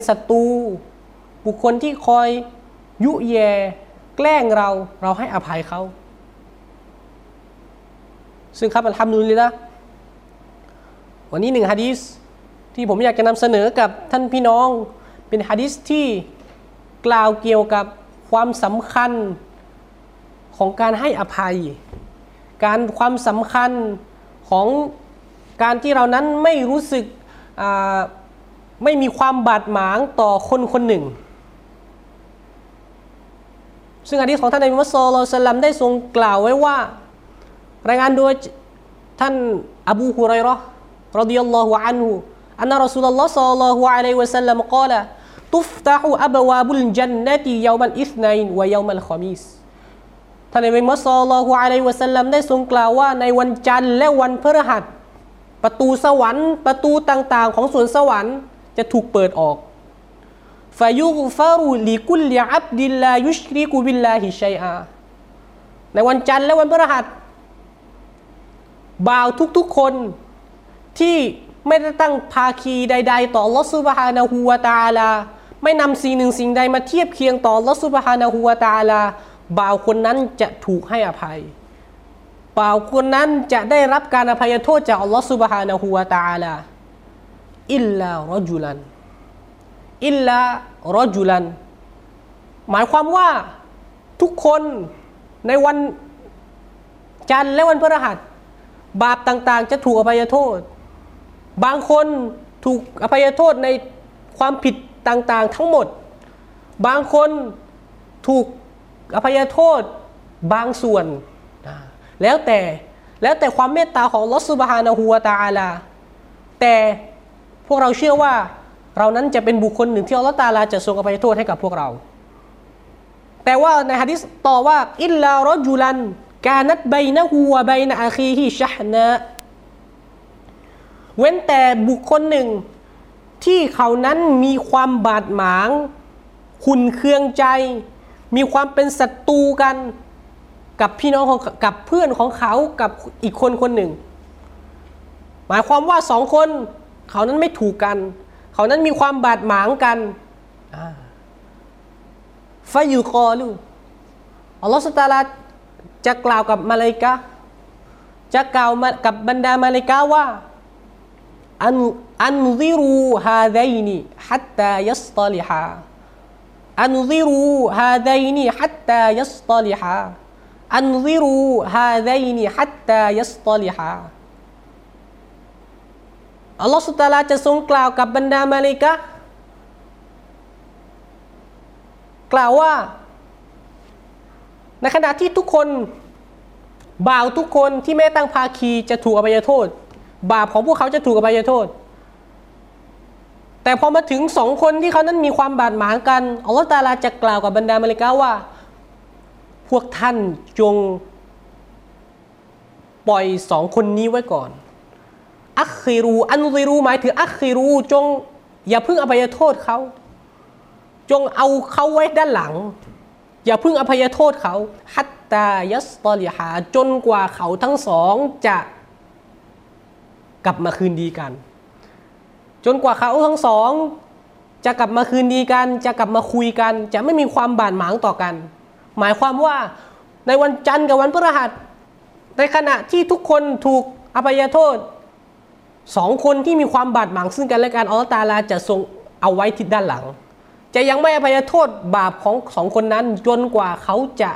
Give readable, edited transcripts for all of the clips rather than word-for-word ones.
ศัตรูบุคคลที่คอยยุแยแกล้งเราให้อภัยเขาซึ่งครับอัลฮัมดุลิลละห์วันนี้หนึ่งหะดีษที่ผมอยากจะนำเสนอกับท่านพี่น้องเป็นหะดีษที่กล่าวเกี่ยวกับความสำคัญของการให้อภัยความสำคัญของการที่เรานั้นไม่รู้สึกไม่มีความบาดหมางต่อคนคนหนึ่งซึ่งหะดีษของท่านนบีมุฮัมมัด ศ็อลลัลลอฮุอะลัยฮิวะซัลลัมได้ทรงกล่าวไว้ว่ารายงานโดยท่านอบูฮุรอยเราะห์รอฎิยัลลอฮุอันฮุอันนะรอซูลุลลอฮ์ ศ็อลลัลลอฮุอะลัยฮิวะซัลลัมกล่าวตุฟตะฮุอับวาบุลญันนะติยอมัลอิษนัยน์วะยอมัลคอมีสท่านนบีมุฮัมมัด ศ็อลลัลลอฮุอะลัยฮิวะซัลลัมได้ทรงกล่าวว่าในวันจันทร์และวันพฤหัสประตูสวรรค์ประตูต่างๆของสวนสวรรค์จะถูกเปิดออกฟายุฆฟารุลิกุลลิอับดิลลายุชริกุบิลลาฮิชัยอาในวันจันทร์และวันพฤหัสบ่าวทุกๆคนที่ไม่ได้ตั้งภาคีใดๆต่ออัลเลาะห์ซุบฮานะฮูวะตะอาลาไม่นำสิ่งหนึ่งสิ่งใดมาเทียบเคียงต่ออัลเลาะห์ซุบฮานะฮูวะตะอาลาบ่าวคนนั้นจะถูกให้อภัยบ่าวคนนั้นจะได้รับการอภัยโทษจากอัลเลาะห์ซุบฮานะฮูวะตะอาลาอิลลารอจุลันหมายความว่าทุกคนในวันจันทร์และวันพฤหัสบาปต่างๆจะถูกอภัยโทษบางคนถูกอภัยโทษในความผิดต่างๆทั้งหมดบางคนถูกอภัยโทษบางส่วนแล้วแต่ความเมตตาของอัลเลาะห์ซุบฮานะฮูวะตะอาลาแต่พวกเราเชื่อว่าเรานั้นจะเป็นบุคคลหนึ่งที่อัลเลาะห์ตะอาลาจะทรงอภัยโทษให้กับพวกเราแต่ว่าในหะดีษต่อว่าอิลลารอจุลันกานัตบัยนะฮูวะบัยนะอะคีฮิชะฮนะเว้นแต่บุคคลหนึ่งที่เขานั้นมีความบาดหมางขุ่นเคืองใจมีความเป็นศัตรูกันกับพี่น้องกับเพื่อนของเขากับอีกคนคนหนึ่งหมายความว่าสองคนเขานั้นไม่ถูกกันเขานั้นมีความบาดหมางกันฟะยุกอลูอัลลอฮฺซุบฮานะฮูวะตะอาลาจะกล่าวกับมาลาอิกะฮ์จะกล่าวกับบรรดามาลาอิกะฮ์ว่าอันซิรูฮาซัยนีฮัตตายัสตอลิฮาอันซิรูฮาซัยนีฮัตตายัสตอลิฮาอันซิรูฮาซัยนีฮัตตายัสตอลิฮาอัลลอฮฺซุบฮานะฮูวะตะอาลาจะทรงกล่าวกับบรรดามาลาอิกะฮ์กล่าวว่าในขณะที่ทุกคนบ่าวทุกคนที่ไม่ตั้งภาคีจะถูกอภัยโทษบาปของพวกเขาจะถูกอภัยโทษแต่พอมาถึงสองคนที่เขานั้นมีความบาดหมางกันอัลลอฮฺตะอาลาจะกล่าวกับบรรดามาลาอิกะฮ์ว่าพวกท่านจงปล่อยสองคนนี้ไว้ก่อนอัคคิรูอันซิรูหมายถึงอัคคิรูจงอย่าเพิ่งอภัยโทษเขาจงเอาเขาไว้ด้านหลังอย่าเพิ่งอภัยโทษเขาฮัตตายัสตอลิฮาจนกว่าเขาทั้งสองจะกลับมาคืนดีกันจนกว่าเขาทั้งสองจะกลับมาคืนดีกันจะกลับมาคุยกันจะไม่มีความบาดหมางต่อกันหมายความว่าในวันจันทร์กับวันพฤหัสในขณะที่ทุกคนถูกอภัยโทษสองคนที่มีความบาดหมางซึ่งกันและกันอัลเลาะห์ตะอาลาจะทรงเอาไว้ที่ด้านหลังจะยังไม่อภัยโทษบาปของสองคนนั้นจนกว่าเขาจะ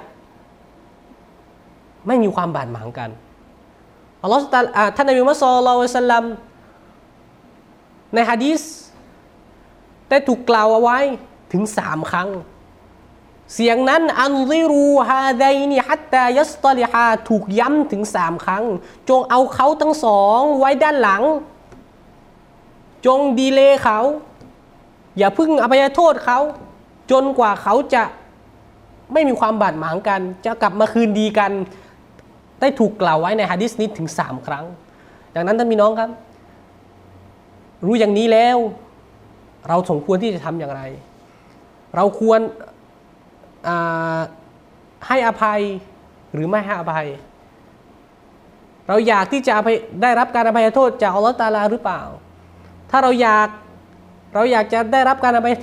ไม่มีความบาดหมางกันอัลลอฮฺท่านนบีมุฮัมมัด ศ็อลลัลลอฮุอะลัยฮิวะซัลลัมในหะดีษได้ถูกกล่าวเอาไว้ถึง3ครั้งเสียงนั้นอันซิรูฮาซัยนีฮัตตายัสตอลิฮาถูกย้ำถึง3ครั้งจงเอาเขาทั้งสองไว้ด้านหลังจงดีเลย์เขาอย่าพึ่งอภัยโทษเขาจนกว่าเขาจะไม่มีความบาดหมางกันจะกลับมาคืนดีกันได้ถูกกล่าวไว้ในหะดีษนี้ถึง3ครั้งดังนั้นท่านพี่น้องครับรู้อย่างนี้แล้วเราสมควรที่จะทำอย่างไรเราควรให้อภัยหรือไม่ให้อภัยเราอยากที่จะได้รับการอภัยโทษจากอัลเลาะห์ตะอาลาหรือเปล่าถ้าเราอยากจะได้รับการอภัย